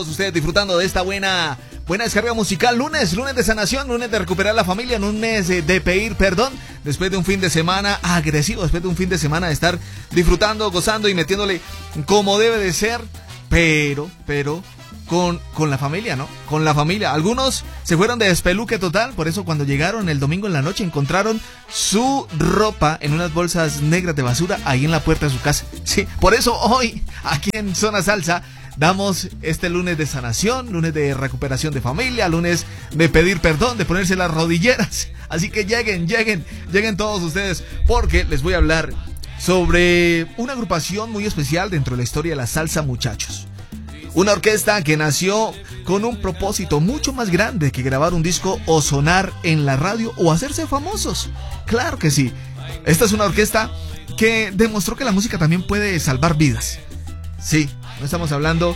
Ustedes disfrutando de esta buena descarga musical. Lunes de sanación, lunes de recuperar la familia, lunes de pedir perdón después de un fin de semana agresivo, después de un fin de semana de estar disfrutando, gozando y metiéndole como debe de ser, pero con la familia, ¿no? Con la familia. Algunos se fueron de despeluque total, por eso cuando llegaron el domingo en la noche encontraron su ropa en unas bolsas negras de basura ahí en la puerta de su casa. Sí, por eso hoy aquí en Zona Salsa damos este lunes de sanación, lunes de recuperación de familia, lunes de pedir perdón, de ponerse las rodilleras. Así que lleguen todos ustedes, porque les voy a hablar sobre una agrupación muy especial dentro de la historia de la salsa, muchachos. Una orquesta que nació con un propósito mucho más grande que grabar un disco o sonar en la radio o hacerse famosos. Claro que sí. Esta es una orquesta que demostró que la música también puede salvar vidas. Sí, no estamos hablando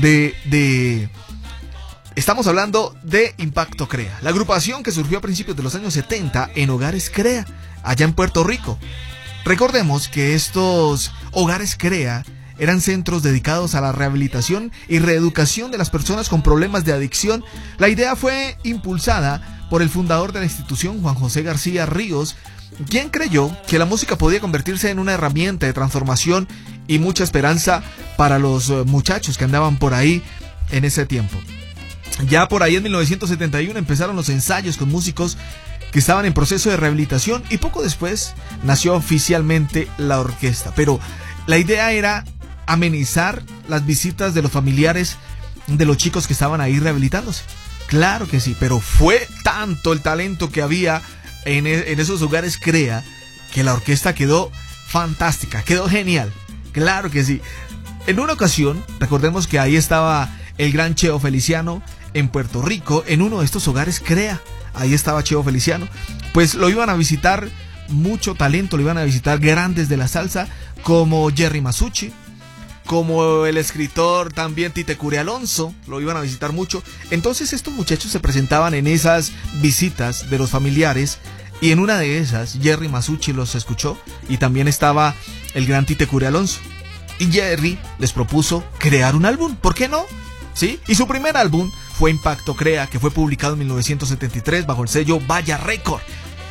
estamos hablando de Impacto Crea, la agrupación que surgió a principios de los años 70 en Hogares Crea, allá en Puerto Rico. Recordemos que estos Hogares Crea eran centros dedicados a la rehabilitación y reeducación de las personas con problemas de adicción. La idea fue impulsada por el fundador de la institución, Juan José García Ríos, quien creyó que la música podía convertirse en una herramienta de transformación y mucha esperanza para los muchachos que andaban por ahí en ese tiempo. Ya por ahí en 1971 empezaron los ensayos con músicos que estaban en proceso de rehabilitación y poco después nació oficialmente la orquesta. Pero la idea era amenizar las visitas de los familiares de los chicos que estaban ahí rehabilitándose. Claro que sí, pero fue tanto el talento que había en esos Hogares Crea que la orquesta quedó fantástica, quedó genial. Claro que sí. En una ocasión, recordemos que ahí estaba el gran Cheo Feliciano en Puerto Rico, en uno de estos Hogares Crea. Ahí estaba Cheo Feliciano. Pues lo iban a visitar mucho talento, lo iban a visitar grandes de la salsa como Jerry Masucci, como el escritor también Tite Cure Alonso, lo iban a visitar mucho. Entonces estos muchachos se presentaban en esas visitas de los familiares y en una de esas Jerry Masucci los escuchó y también estaba el gran Tite Cure Alonso. Y Jerry les propuso crear un álbum, ¿por qué no? ¿Sí? Y su primer álbum fue Impacto Crea, que fue publicado en 1973 bajo el sello Vaya Record.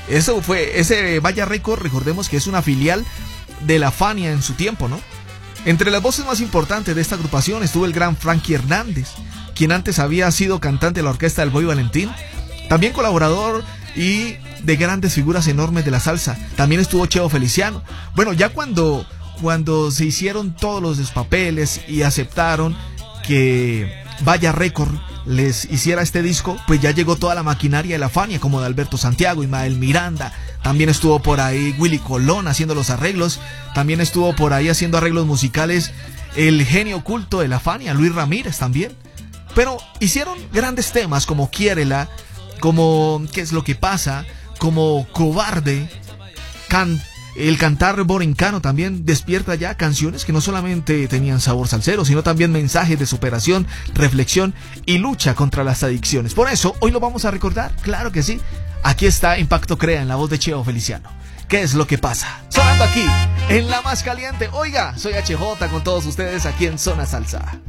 Ese Vaya Record, recordemos que es una filial de la Fania en su tiempo, ¿no? Entre las voces más importantes de esta agrupación estuvo el gran Frankie Hernández, quien antes había sido cantante de la orquesta del Boy Valentín, también colaborador y de grandes figuras enormes de la salsa. También estuvo Cheo Feliciano. Bueno, ya cuando se hicieron todos los despapeles y aceptaron que Vaya Record les hiciera este disco, pues ya llegó toda la maquinaria de la Fania, como de Alberto Santiago, Ismael Miranda. También estuvo por ahí Willy Colón haciendo los arreglos. También estuvo por ahí haciendo arreglos musicales el genio oculto de la Fania, Luis Ramírez también. Pero hicieron grandes temas como Quiérela, como ¿Qué es lo que pasa?, como Cobarde, el cantar borincano también, Despierta Ya, canciones que no solamente tenían sabor salsero, sino también mensajes de superación, reflexión y lucha contra las adicciones. Por eso, hoy lo vamos a recordar, claro que sí. Aquí está Impacto Crea en la voz de Cheo Feliciano. ¿Qué es lo que pasa? Sonando aquí, en la más caliente. Oiga, soy HJ con todos ustedes aquí en Zona Salsa.